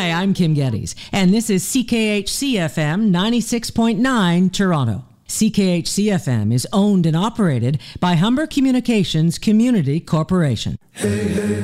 Hi, I'm Kim Geddes, and this is CKHC-FM 96.9 Toronto. CKHC-FM is owned and operated by Humber Communications Community Corporation. Hey, hey.